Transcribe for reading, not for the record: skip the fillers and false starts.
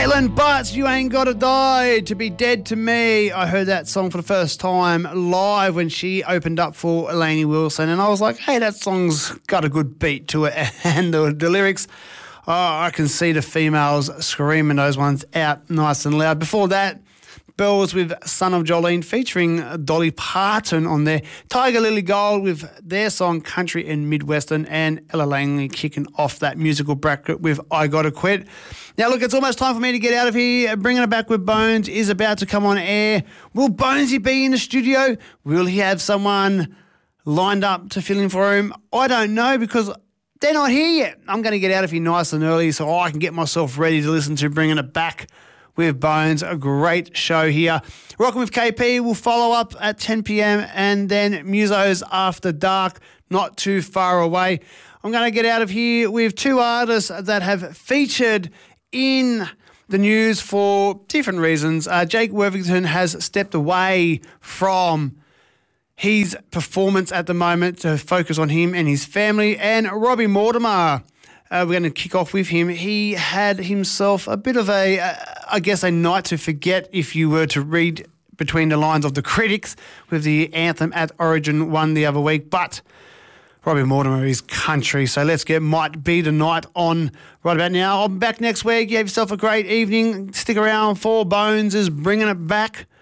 Caitlin Butts, You Ain't Gotta Die to Be Dead to Me. I heard that song for the first time live when she opened up for Lainey Wilson, and I was like, hey, that song's got a good beat to it. And the lyrics, oh, I can see the females screaming those ones out nice and loud. Before that, Bells with Son of Jolene featuring Dolly Parton on there. Tiger Lily Gold with their song Country and Midwestern, and Ella Langley kicking off that musical bracket with I Gotta Quit. Now, look, it's almost time for me to get out of here. Bringing It Back with Bones is about to come on air. Will Bonesy be in the studio? Will he have someone lined up to fill in for him? I don't know, because they're not here yet. I'm going to get out of here nice and early so I can get myself ready to listen to Bringing It Back with Bones. A great show here. Rocking with KP will follow up at 10 p.m. and then Musos After Dark, not too far away. I'm going to get out of here with two artists that have featured in the news for different reasons. Jake Worthington has stepped away from his performance at the moment to focus on him and his family. And Robbie Mortimer, we're going to kick off with him. He had himself a bit of a night to forget, if you were to read between the lines of the critics, with the anthem at Origin 1 the other week. But Robbie Mortimer is country, so let's get Might Be the Night on right about now. I'll be back next week. You have yourself a great evening. Stick around for Bones is Bringing It Back